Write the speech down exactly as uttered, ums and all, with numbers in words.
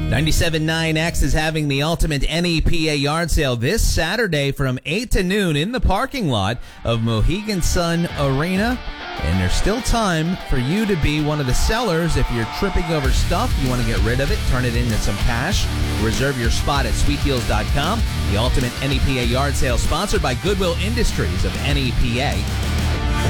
ninety-seven point nine X is having the ultimate N E P A yard sale this Saturday from eight to noon in the parking lot of Mohegan Sun Arena. And there's still time for you to be one of the sellers. If you're tripping over stuff, you want to get rid of it, turn it into some cash, reserve your spot at sweet deals dot com. The ultimate N E P A yard sale sponsored by Goodwill Industries of N E P A.